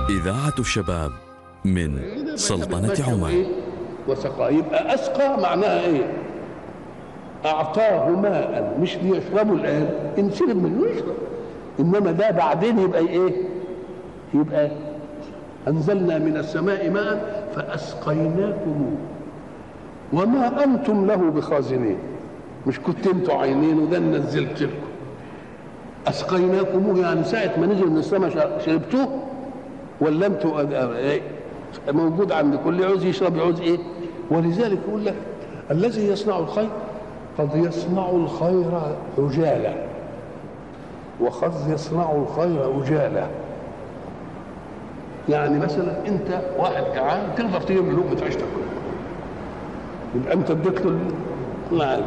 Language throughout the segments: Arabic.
إذاعة الشباب من سلطنة عمان. وسقى، يبقى أسقى معناها إيه؟ أعطاه ماء مش ليشربه الآن، إن شرب منه يشرب، إنما ده بعدين يبقى إيه؟ يبقى أنزلنا من السماء ماء فأسقيناكم وما أنتم له بخازنين. مش كنت انتوا عينين وده نزلت لكم. أسقيناكم يعني ساعة ما نزل من السماء شربتوه ولا انتوا موجود عند كل عوز يشرب يعوز ايه؟ ولذلك يقول لك الذي يصنع الخير قد يصنع الخير عجالا وقد يصنع الخير عجالا. يعني مثلا انت واحد جعان تقدر تجيب له لقمه عيش تاكلها، يبقى انت اديت له نعم.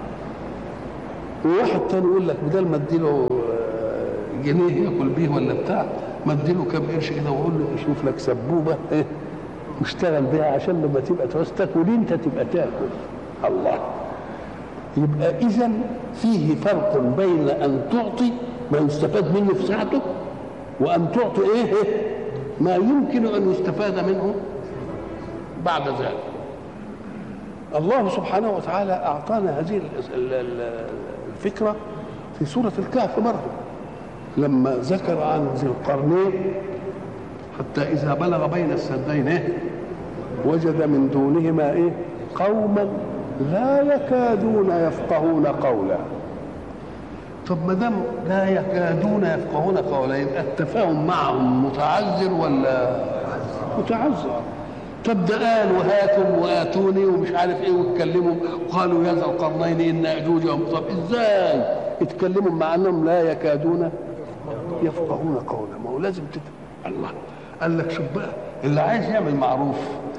وواحد تاني يقول لك بدل ما اديله جنيه ياكل بيه ولا بتاع، ما اديله كام قرش كده واقول له شوف لك سبوبه ايه واشتغل بيها عشان لما تبقى تعوز تاكل انت تبقى تاكل. الله. يبقى اذا فيه فرق بين ان تعطي ما يستفاد منه في ساعته وان تعطي ايه ما يمكن ان يستفاد منه بعد ذلك. الله سبحانه وتعالى اعطانا هذه الفكره في سوره الكهف برضه لما ذكر عن ذي القرنين حتى اذا بلغ بين السدين وجد من دونهما قوما لا يكادون يفقهون قولا. طب ما دام لا يكادون يفقهون قولا يبقى التفاهم معهم متعذر ولا متعذر؟ طب ده قال وهاتوا واتوني ومش عارف ايه واتكلموا وقالوا يا ذا القرنين ان ياجوج وماجوج. طب ازاي اتكلموا مع انهم لا يكادون يفقهون قولا؟ ما هو لازم الله قال لك شوف بقى اللي عايز يعمل معروف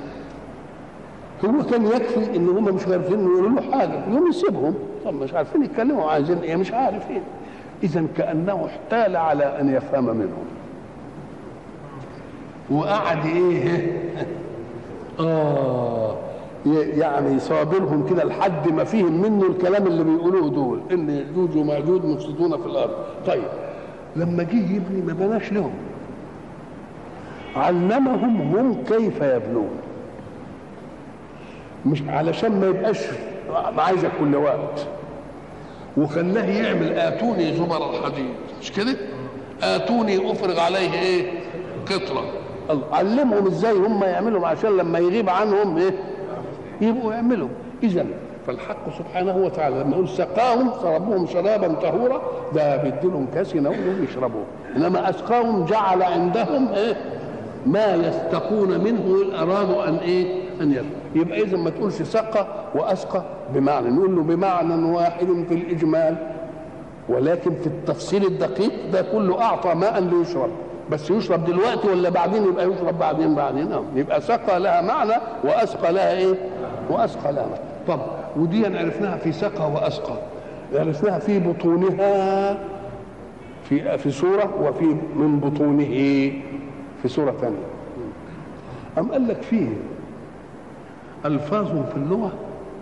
هو كان يكفي ان هم مش عارفين يقولوا له حاجه يوم يسيبهم. طب مش عارفين يتكلموا عايزين ايه مش عارفين. اذا كانه احتال على ان يفهم منهم وقعد يعني صابرهم كده لحد ما فيهم منه الكلام اللي بيقولوه دول ان ياجوج وماجوج مفسدون في الارض. طيب لما جه يبني ما بناش لهم، علمهم هم كيف يبنون، مش علشان ما يبقاش عايزه كل وقت، وخلاه يعمل اتوني زبر الحديد مش كده؟ اتوني افرغ عليه قطره. علمهم ازاي هم يعملوا عشان لما يغيب عنهم يبقوا يعملوا. اذا فالحق سبحانه وتعالى لما يقول سقاهم شربوهم شرابا طهورا ده بيديلهم كاس يناولهم يشربوه، انما اسقاهم جعل عندهم ما يستقون منه ارادوا ان ان يروا. يبقى اذا ما تقولش سقى واسقى بمعنى، نقول له بمعنى واحد في الاجمال، ولكن في التفصيل الدقيق ده كله اعطى ماء ليشرب، بس يشرب دلوقتي ولا بعدين؟ يبقى يشرب بعدين. يبقى سقى لها معنى واسقى لها واسقى لها معنى. طب ودي عرفناها في سقى واسقى، عرفناها في بطونها في سوره وفي من بطونه في سوره ثانيه. أم قال لك فيه ألفاظ في اللغة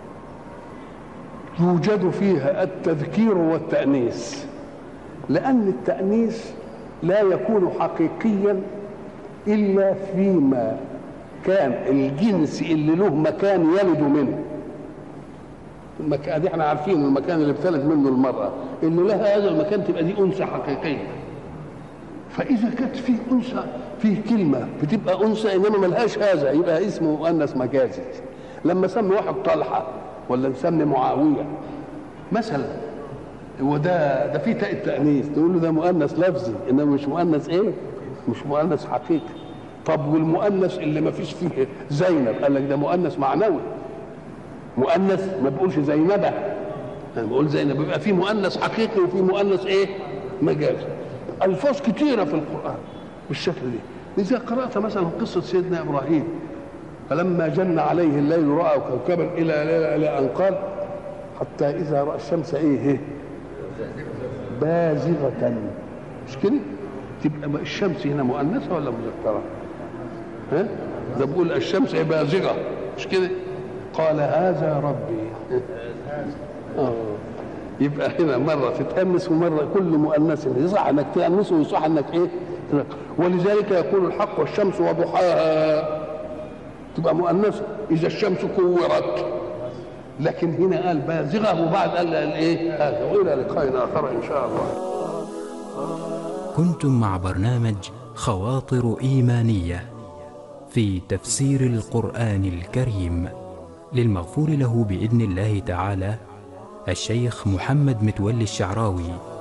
يوجد فيها التذكير والتأنيث، لأن التأنيث لا يكون حقيقيا إلا فيما كان الجنس اللي له مكان يلد منه. المكان دي احنا عارفين المكان اللي بتلد منه المرأة اللي لها هذا المكان تبقى دي أنثى حقيقية. فإذا كانت في أنثى في كلمة بتبقى أنثى إنما ملهاش هذا يبقى اسمه مؤنث مجازي. لما سمي واحد طلحة ولا نسمي معاوية مثلا هو ده في تاء التأنيث تقول له ده مؤنث لفظي انما مش مؤنث مش مؤنث حقيقي. طب والمؤنث اللي ما فيش فيه زينب قال لك ده مؤنث معنوي. مؤنث ما بقولش زينبة، انا بقول زينب. يبقى في مؤنث حقيقي وفي مؤنث مجازي. الفاظ كتيره في القران بالشكل ده. اذا قرات مثلا قصه سيدنا ابراهيم فلما جن عليه الليل راى كوكبا الى ان قال حتى اذا راى الشمس بازغه مش كده؟ تبقى الشمس هنا مؤنثه ولا مذكره؟ ده بقول الشمس بازغه مش كده؟ قال هذا ربي. يبقى هنا مره تتأنس ومره كل مؤنث يصح انك تأنسه ويصح انك ولذلك يقول الحق والشمس وضحاها تبقى مؤنثة إذا الشمس كورت، لكن هنا قال بازغة وبعد قال ايه هذا. وإلى لقاء آخر إن شاء الله. كنتم مع برنامج خواطر إيمانية في تفسير القرآن الكريم للمغفور له بإذن الله تعالى الشيخ محمد متولي الشعراوي